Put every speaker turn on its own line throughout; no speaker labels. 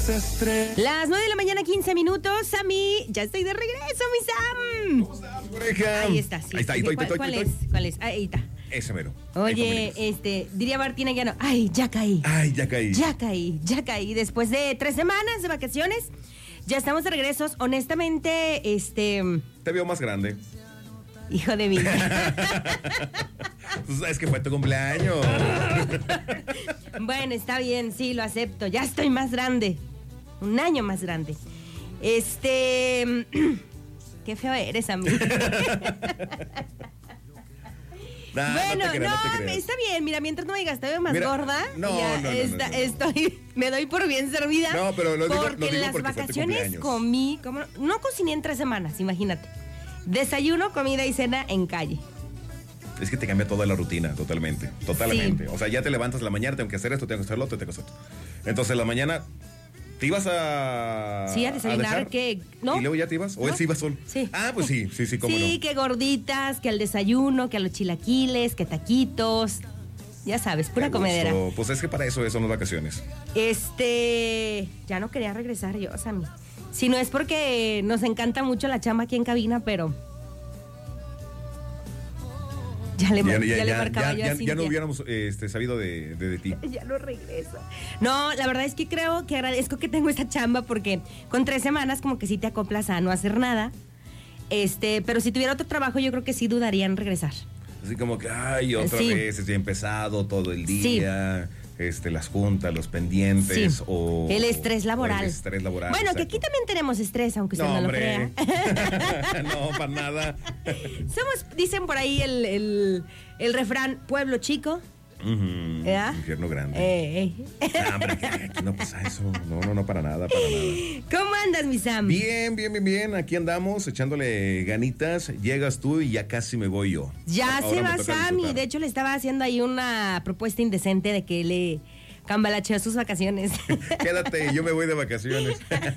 Las 9 de la mañana, 15 minutos. Sammy, ya estoy de regreso, mi Sam.
¿Cómo estás, oreja?
Ahí está, sí.
Ahí está,
¿Cuál es? ¿Cuál es? Ahí está.
Ese mero.
Oye, diría Martina Llano, ay, ya caí.
Ay, ya caí.
Ya caí. Después de 3 semanas de vacaciones, ya estamos de regreso. Honestamente,
Te veo más grande.
hijo de mí.
Tú sabes que fue tu cumpleaños.
Bueno, está bien, sí, lo acepto. Ya estoy más grande. Un año más grande. Qué feo eres, amigo. Bueno, no, está bien. Mira, mientras no me digas, te veo más gorda.
No.
Me doy por bien servida.
No, pero lo digo
porque en las vacaciones comí, no cociné en 3 semanas, imagínate. Desayuno, comida y cena en calle.
Es que te cambia toda la rutina, totalmente.
Sí.
O sea, ya te levantas en la mañana, tengo que hacer esto, tengo que hacer lo otro, tengo que hacer esto. Entonces, en la mañana, ¿te ibas a
desayunar, ¿no?
¿Y luego ya te ibas? ¿O él se iba solo?
Sí.
Ah, pues sí, cómo no.
Sí, que gorditas, que al desayuno, que a los chilaquiles, que taquitos. Ya sabes, pura comedera.
Pues es que para eso son las vacaciones.
Ya no quería regresar yo, Sammy. Si no es porque nos encanta mucho la chamba aquí en cabina, pero ya le marcaba yo a Cintia.
Ya no hubiéramos sabido de ti.
Ya no regreso. No, la verdad es que creo que agradezco que tengo esta chamba porque con 3 semanas como que sí te acoplas a no hacer nada. Pero si tuviera otro trabajo yo creo que sí dudaría en regresar.
Así como que, ay, otra vez, ya he empezado todo el día. Sí. Las juntas, los pendientes,
sí.
o
el estrés laboral. Bueno,
exacto.
que aquí también tenemos estrés, aunque usted no lo crea.
No, para nada.
Dicen por ahí el refrán, pueblo chico.
Infierno grande. Hombre, aquí no pasa eso. No, para nada.
¿Cómo andas, mi Sam?
Bien. Aquí andamos echándole ganitas. Llegas tú y ya casi me voy yo.
Ya ahora se va Sammy. De hecho, le estaba haciendo ahí una propuesta indecente de que le cambalacheó sus vacaciones.
Quédate, yo me voy de vacaciones.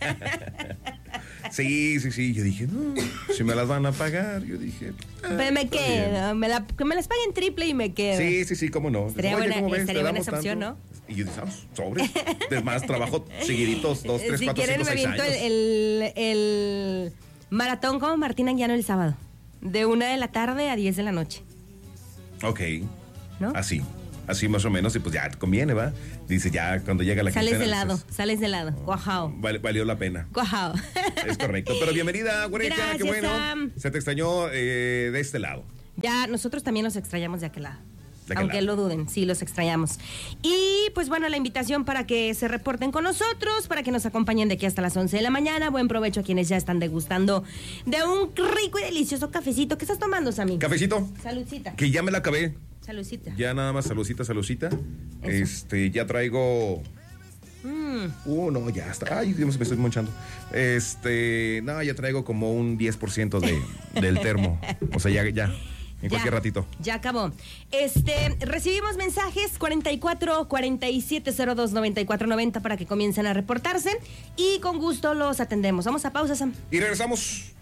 Sí. Yo dije, no, si me las van a pagar. Yo dije,
me quedo. Que me las paguen triple y me quedo.
Sí, cómo no.
Estaría buena esa opción, ¿no?
Y yo dije, sobres. Es más, trabajo seguiditos, 2, 3, 4, 5, 6 años. Si quieren, me aviento
el maratón como Martina Llano el sábado. De 1 de la tarde a 10 de la noche.
Ok.
¿No?
Así más o menos, y pues ya te conviene, ¿va? Dice, ya cuando llega la quincena.
Sales de lado. Guajao.
Valió la pena.
Guajao.
Es correcto. Pero bienvenida, güerita,
Gracias,
qué bueno.
Sam.
Se te extrañó de este lado.
Ya, nosotros también los extrañamos de aquel lado. Aunque lo duden, sí, los extrañamos. Y pues bueno, la invitación para que se reporten con nosotros, para que nos acompañen de aquí hasta las 11 de la mañana. Buen provecho a quienes ya están degustando de un rico y delicioso cafecito. ¿Qué estás tomando, Sammy?
Cafecito.
Saludcita.
Que ya me la acabé.
Saludcita.
Ya nada más saludcita. Ya traigo... no, ya está. Ay, Dios, me estoy monchando. Ya traigo como un 10% del termo. O sea, ya. En cualquier ratito.
Ya acabó. Recibimos mensajes 44 47 02 94 90 para que comiencen a reportarse y con gusto los atendemos. Vamos a pausa, Sam.
Y regresamos.